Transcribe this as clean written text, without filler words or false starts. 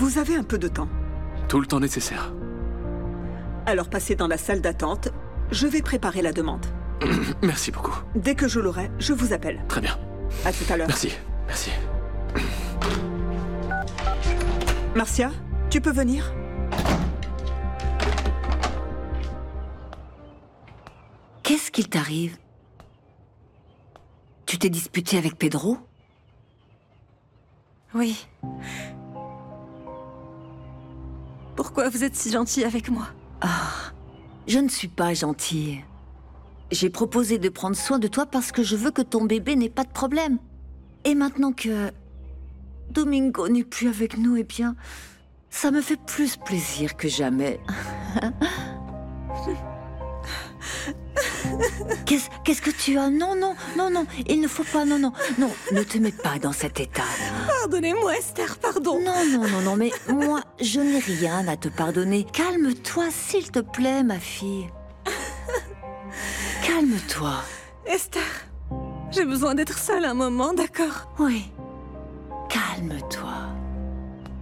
Vous avez un peu de temps. Tout le temps nécessaire. Alors passez dans la salle d'attente. Je vais préparer la demande. Merci beaucoup. Dès que je l'aurai, je vous appelle. Très bien. À tout à l'heure. Merci. Merci. Marcia, tu peux venir? Qu'est-ce qu'il t'arrive? Tu t'es disputé avec Pedro? Oui. Pourquoi vous êtes si gentil avec moi? Je ne suis pas gentille. J'ai proposé de prendre soin de toi parce que je veux que ton bébé n'ait pas de problème. Et maintenant que Domingo n'est plus avec nous, eh bien, ça me fait plus plaisir que jamais. Qu'est-ce que tu as? Non, il ne faut pas, non, ne te mets pas dans cet état. Pardonnez-moi, Esther, pardon. Non, mais moi, je n'ai rien à te pardonner. Calme-toi, s'il te plaît, ma fille. Calme-toi. Esther, j'ai besoin d'être seule un moment, d'accord? Oui, calme-toi.